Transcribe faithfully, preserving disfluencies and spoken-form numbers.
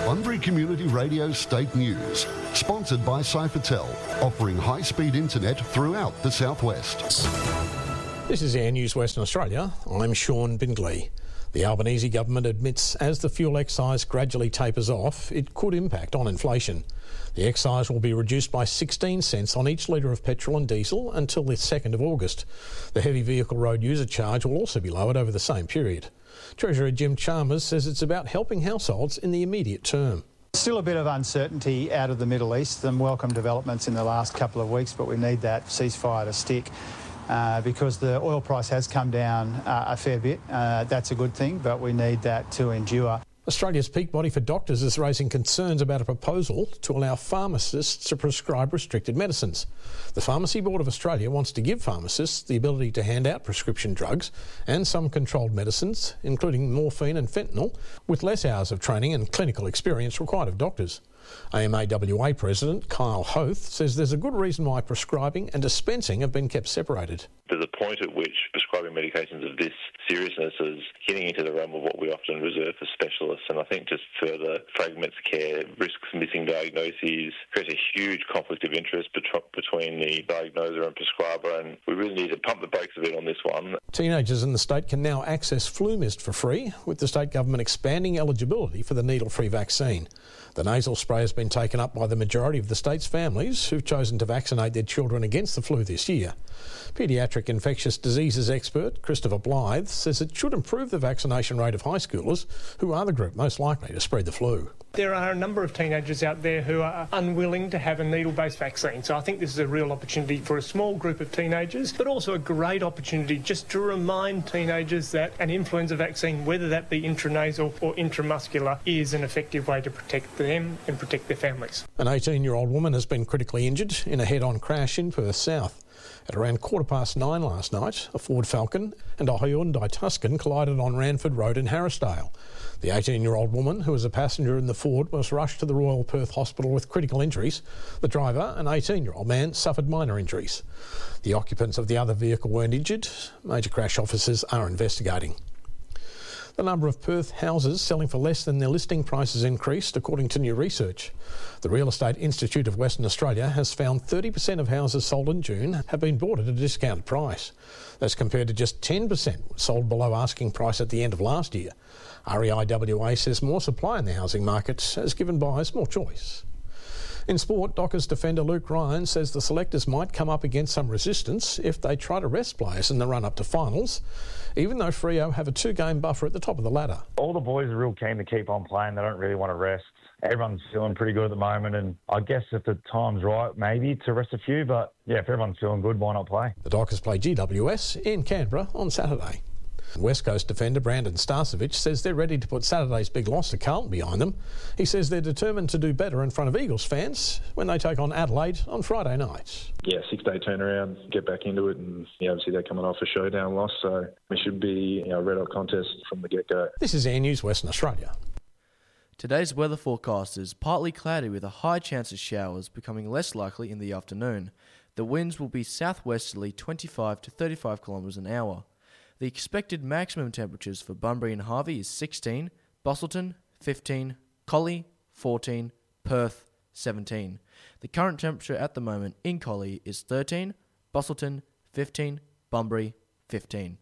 Bunbury Community Radio State News, sponsored by Cyfertel, offering high-speed internet throughout the southwest. This is Air News Western Australia. I'm Sean Bindley. The Albanese government admits as the fuel excise gradually tapers off, it could impact on inflation. The excise will be reduced by sixteen cents on each litre of petrol and diesel until the second of August. The heavy vehicle road user charge will also be lowered over the same period. Treasurer Jim Chalmers says it's about helping households in the immediate term. Still a bit of uncertainty out of the Middle East, some welcome developments in the last couple of weeks, but we need that ceasefire to stick. Uh, because the oil price has come down uh, a fair bit. Uh, that's a good thing, but we need that to endure. Australia's peak body for doctors is raising concerns about a proposal to allow pharmacists to prescribe restricted medicines. The Pharmacy Board of Australia wants to give pharmacists the ability to hand out prescription drugs and some controlled medicines, including morphine and fentanyl, with less hours of training and clinical experience required of doctors. A M A W A President Kyle Hoth says there's a good reason why prescribing and dispensing have been kept separated. There's a point at which prescribing medications of this seriousness is getting into the realm of what we often reserve for specialists, and I think just further fragments care, risks missing diagnoses, creates a huge conflict of interest between the diagnoser and prescriber, and we really need to pump the brakes a bit on this one. Teenagers in the state can now access FluMist for free, with the state government expanding eligibility for the needle-free vaccine. The nasal spray has been taken up by the majority of the state's families who've chosen to vaccinate their children against the flu this year. Paediatric infectious diseases expert Christopher Blythe says it should improve the vaccination rate of high schoolers, who are the group most likely to spread the flu. There are a number of teenagers out there who are unwilling to have a needle-based vaccine, so I think this is a real opportunity for a small group of teenagers, but also a great opportunity just to remind teenagers that an influenza vaccine, whether that be intranasal or intramuscular, is an effective way to protect them and protect their families. An eighteen-year-old woman has been critically injured in a head-on crash in Perth South. At around quarter past nine last night, a Ford Falcon and a Hyundai Tuscan collided on Ranford Road in Harrisdale. The eighteen-year-old woman, who was a passenger in the Ford, was rushed to the Royal Perth Hospital with critical injuries. The driver, an eighteen-year-old man, suffered minor injuries. The occupants of the other vehicle weren't injured. Major crash officers are investigating. The number of Perth houses selling for less than their listing prices increased, according to new research. The Real Estate Institute of Western Australia has found thirty percent of houses sold in June have been bought at a discounted price. That's compared to just ten percent sold below asking price at the end of last year. R E I W A says more supply in the housing market has given buyers more choice. In sport, Dockers defender Luke Ryan says the selectors might come up against some resistance if they try to rest players in the run-up to finals, even though Freo have a two-game buffer at the top of the ladder. All the boys are real keen to keep on playing. They don't really want to rest. Everyone's feeling pretty good at the moment, and I guess if the time's right, maybe to rest a few, but yeah, if everyone's feeling good, why not play? The Dockers play G W S in Canberra on Saturday. West Coast defender Brandon Starcevic says they're ready to put Saturday's big loss to Carlton behind them. He says they're determined to do better in front of Eagles fans when they take on Adelaide on Friday night. Yeah, six-day turnaround, get back into it, and you know, obviously they're coming off a showdown loss, so it should be, you know, a red-hot contest from the get-go. This is Air News Western Australia. Today's weather forecast is partly cloudy with a high chance of showers becoming less likely in the afternoon. The winds will be southwesterly twenty-five to thirty-five kilometres an hour. The expected maximum temperatures for Bunbury and Harvey is sixteen, Busselton fifteen, Collie fourteen, Perth seventeen. The current temperature at the moment in Collie is thirteen, Busselton fifteen, Bunbury fifteen.